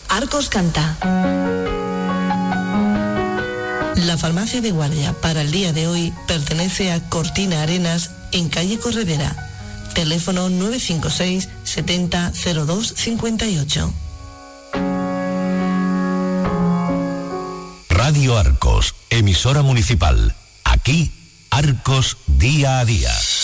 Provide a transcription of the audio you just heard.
Arcos canta. La farmacia de guardia para el día de hoy pertenece a Cortina Arenas en calle Corredera. Teléfono 956 70 02 58. Radio Arcos, emisora municipal. Aquí, Arcos día a día.